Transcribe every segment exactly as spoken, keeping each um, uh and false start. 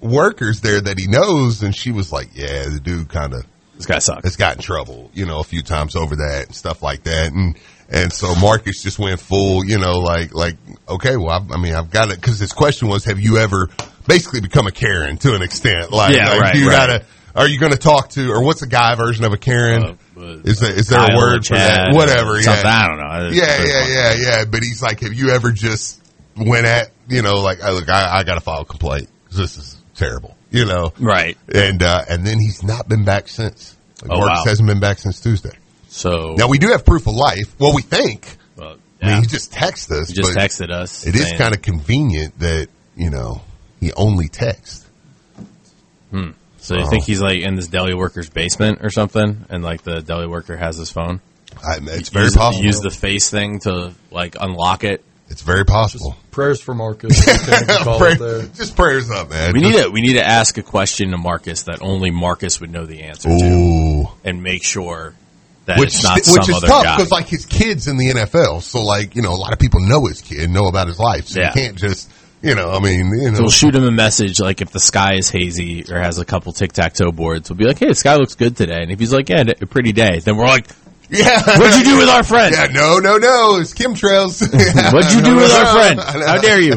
workers there that he knows, and she was like, yeah, the dude kind of this guy sucks. has got in trouble, you know, a few times over that and stuff like that. And and so Marcus just went full, you know, like, like okay, well, I've, I mean, I've got it, because his question was, have you ever basically become a Karen to an extent? Like, yeah, like right, you right. gotta, are you going to talk to, or what's a guy version of a Karen? Uh, uh, is there, is there Kyle a word for that? Whatever, yeah. Something, I don't know. It's Yeah, yeah, fun. yeah, yeah. But he's like, have you ever just went at, you know, like, look, I, I got to file a complaint. This is terrible, you know? Right. And, uh, and then he's not been back since. Like, Oh, Marcus wow. hasn't been back since Tuesday. So Now we do have proof of life. Well, we think. well, I yeah. mean, he just texted us. He just but texted us. It is saying- kind of convenient that, you know, he only texts. Hmm. So you Oh. think he's like in this deli worker's basement or something, and like the deli worker has his phone? I, it's very use, possible. Use the face thing to like unlock it. It's very possible. Prayers for Marcus. You can call Pray- it there. just prayers up, man. We need Just- to we need to ask a question to Marcus that only Marcus would know the answer to, Ooh. and make sure that Which, it's not which some is other tough guy. because, like, his kid's in the N F L, so like, you know, a lot of people know his kid, know about his life, so Yeah. you can't just, you know, I mean, you know, So we'll shoot him a message, like if the sky is hazy or has a couple tic-tac-toe boards, we'll be like, hey, the sky looks good today. And if he's like, yeah, a pretty day, then we're like, yeah, what'd you do with our friend? yeah, no, no, no, it's chemtrails. What'd you do with our friend? I know. How dare you?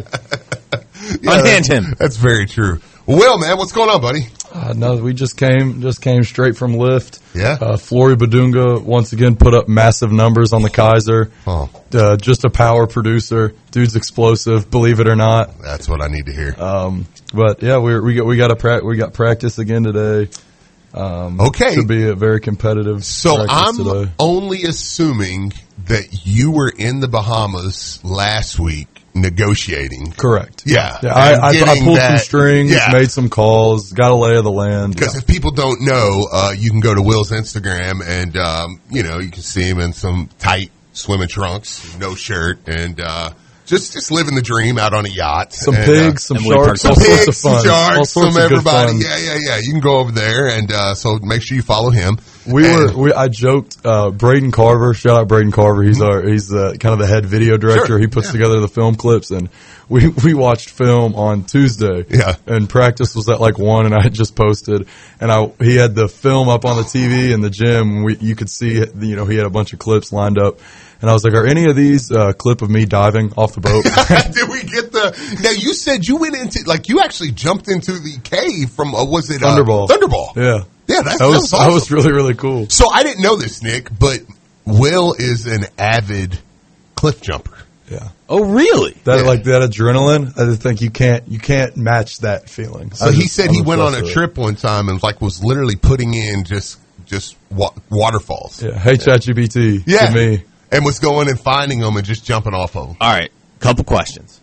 Yeah, Unhand him. That's very true. Will, man, what's going on, buddy? Uh, no, we just came just came straight from Lyft. Yeah. Uh, Flory Badunga once again put up massive numbers on the Kaiser. Oh, Uh, just a power producer. Dude's explosive, believe it or not. that's what I need to hear. Um, but yeah, we we got we got a pra- we got practice again today. Um, Okay. should be a very competitive. So practice I'm today. only assuming that you were in the Bahamas last week negotiating. Correct. Yeah. Yeah, I, And I, I getting pulled some that- strings, yeah. made some calls, got a lay of the land. Because if people don't know, uh, you can go to Will's Instagram and, um, you know, you can see him in some tight swimming trunks, no shirt, and, uh, just, just living the dream out on a yacht. Some and, pigs, uh, some Emily sharks, Park all some sorts of pigs, fun. some sharks, all sorts some of good everybody. fun. Yeah, yeah, yeah. You can go over there, and, uh, so make sure you follow him. We And- were, we, I joked, uh, Braden Carver, shout out Braden Carver. He's our, he's the kind of the head video director. Sure, He puts yeah. together the film clips, and we, we watched film on Tuesday. Yeah. And practice was at like one, and I had just posted, and I, he had the film up on the T V in the gym. We, you could see, you know, he had a bunch of clips lined up. And I was like, are any of these, uh, clip of me diving off the boat? Did we get the? Now you said you went into, like, you actually jumped into the cave from, uh, was it uh, Thunderball. Thunderball. Yeah. Yeah, that's, That was, that awesome. that was really, really cool. So I didn't know this, Nick, but Will is an avid cliff jumper. Yeah. Oh, really? That, Yeah. like, that adrenaline, I just think you can't, you can't match that feeling. So I he just- said I'm he went on obsessed a with it. trip one time and like was literally putting in just just wa- waterfalls. Yeah. Hey, ChatGPT. Yeah. To me. And was going and finding them and just jumping off of them. All right, couple questions.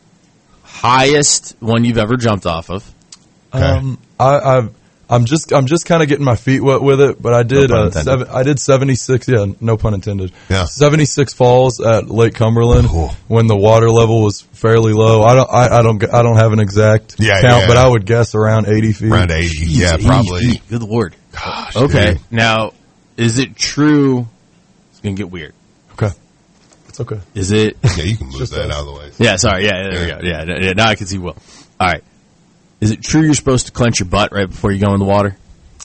Highest one you've ever jumped off of? Okay. Um, I, I've, I'm just, I'm just kind of getting my feet wet with it, but I did, No pun uh, intended. seven, I did seventy-six, yeah, no pun intended. Yeah. seventy-six falls at Lake Cumberland Cool. when the water level was fairly low. I don't, I, I don't, I don't have an exact Yeah, count, yeah. but I would guess around eighty feet. Around eighty. Yeah, Jeez, probably. eighty feet. Good lord. Gosh, Okay, dude. now, is it true? It's gonna get weird. Okay. It's okay. Is it? Yeah, you can move Just that us. out of the way. Yeah, sorry. Yeah, there Yeah. we go. Yeah, yeah, now I can see Will. All right. Is it true you're supposed to clench your butt right before you go in the water?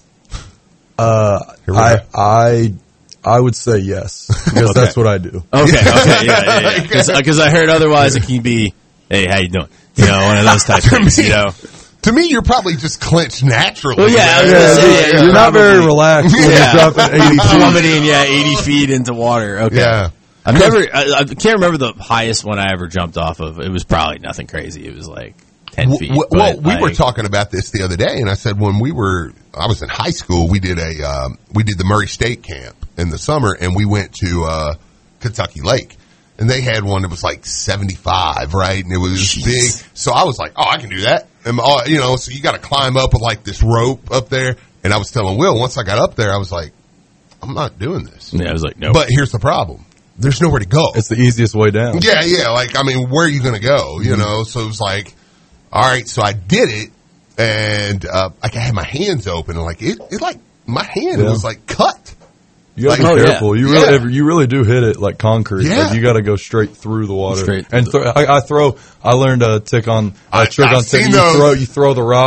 Uh, Here we I, go. I, I would say yes, because Okay. that's what I do. Okay, okay, yeah, yeah, yeah. Because I heard otherwise it can be, hey, how you doing? You know, one of those type things, you know. To me, you're probably just clenched naturally. Well, yeah, I was Yeah, gonna say, you're, yeah, you're not very probably. relaxed when Yeah. you're dropping eighty feet. Plummeting, yeah, eighty feet into water. Okay. Yeah. I've never, I, I can't remember the highest one I ever jumped off of. It was probably nothing crazy. It was like ten feet. W- w- well, but, we were like, talking about this the other day, and I said when we were, I was in high school, we did a, um, we did the Murray State camp in the summer, and we went to uh, Kentucky Lake, and they had one that was like seventy-five, right, and it was Jeez. big. So I was like, oh, I can do that, and uh, you know, so you got to climb up with like this rope up there, and I was telling Will once I got up there, I was like, I'm not doing this. Yeah, I was like, no. But here's the problem: there's nowhere to go. It's the easiest way down. Yeah, yeah. Like, I mean, where are you going to go? You know, so it was like, all right, so I did it, and uh, like I had my hands open, and like it, it like my hand Yeah. was like cut. You gotta Like, be oh, yeah. careful. You Yeah. really, you really do hit it like concrete. Yeah. Like you got to go straight through the water. Straight and through th- I, I throw. I learned a tick on a I- trick I've on tick. seen You those. throw, you throw the rock